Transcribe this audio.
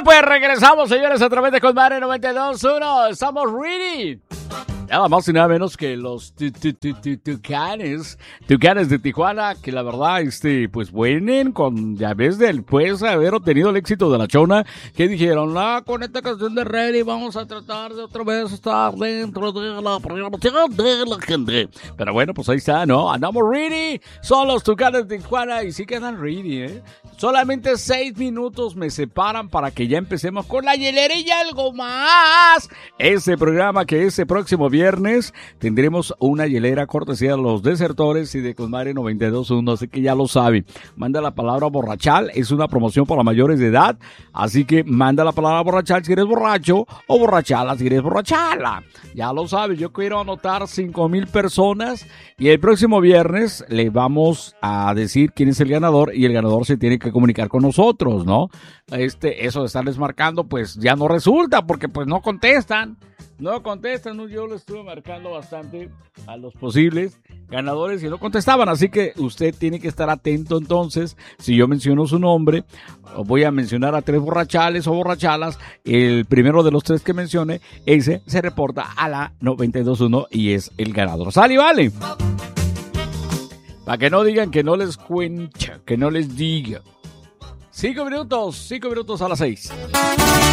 pues regresamos, señores, a través de Colmare 92.1. Estamos ready. Nada más y nada menos que los Tucanes de Tijuana, que la verdad, pues vienen con, ya ves, después de haber obtenido el éxito de La Chona, que dijeron, con esta canción de Ready vamos a tratar de otra vez estar dentro de la programación de la gente. Pero bueno, pues ahí está, ¿no? Andamos ready, son los Tucanes de Tijuana y sí quedan ready, ¿eh? Solamente 6 minutos me separan para que ya empecemos con la hielera y algo más. Ese programa que ese próximo viernes tendremos una hielera cortesía de los Desertores y de Colmare 92.1, así que ya lo sabe. Manda la palabra borrachal, es una promoción para mayores de edad, así que manda la palabra borrachal si eres borracho o borrachala si eres borrachala. Ya lo sabe, yo quiero anotar 5,000 personas y el próximo viernes le vamos a decir quién es el ganador y el ganador se tiene que comunicar con nosotros, ¿no? Eso de estarles marcando, pues ya no resulta porque pues no contestan. Yo le estuve marcando bastante a los posibles ganadores y no contestaban, así que usted tiene que estar atento. Entonces, si yo menciono su nombre, voy a mencionar a 3 borrachales o borrachalas, el primero de los 3 que mencione, ese se reporta a la 92.1 y es el ganador. ¿Sale y vale? Para que no digan que no les cuento, que no les diga. 5 minutos a las 6.